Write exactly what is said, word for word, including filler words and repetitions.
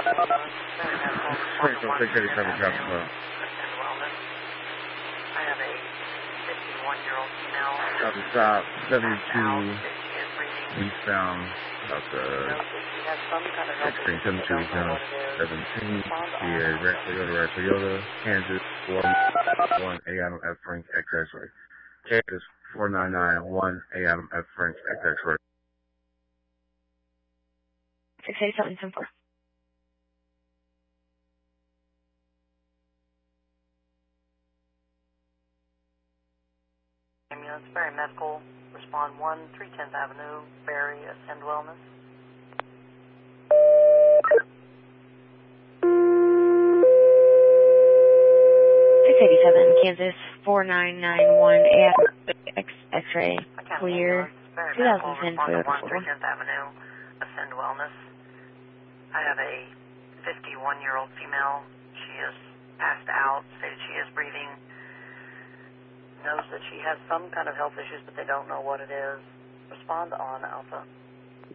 Wait, so take thirty seven drop the phone. I have a fifty-one-year-old female. Out the top, seventy-two She is breathing. eastbound, about the She has some kind of health sixteen issue. seventy-two eastbound, seventeen, yeah, Red Toyota, Red Toyota, Kansas, four nine one, A Adam F. Frank, X X-ray. Kansas, four nine nine one, A Adam F. Frank, X X-ray. six eight seven seven four. Ambulance, Barry Medical, respond one, three tenth Avenue, Barry, Ascend Wellness. six eighty-seven, Kansas, four nine nine one, A X X-ray, clear, two thousand ten Toyota one, four three tenth Avenue, Ascend Wellness. I have a fifty-one-year-old female. She is passed out, stated she is breathing, knows that she has some kind of health issues, but they don't know what it is. Respond on Alpha.